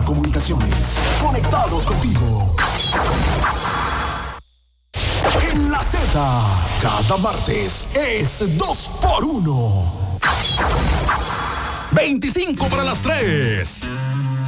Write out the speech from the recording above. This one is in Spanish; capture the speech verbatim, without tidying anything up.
Comunicaciones. Conectados contigo. En la Z, cada martes es dos por uno. veinticinco para las tres.